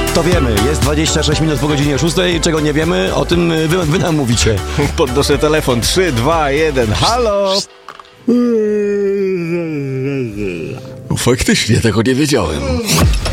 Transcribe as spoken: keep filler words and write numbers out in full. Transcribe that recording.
To wiemy, jest dwadzieścia sześć minut po godzinie szóstej, czego nie wiemy, o tym wy, wy nam mówicie. Podnoszę telefon, trzy, dwa, jeden, halo! Faktycznie tego nie wiedziałem.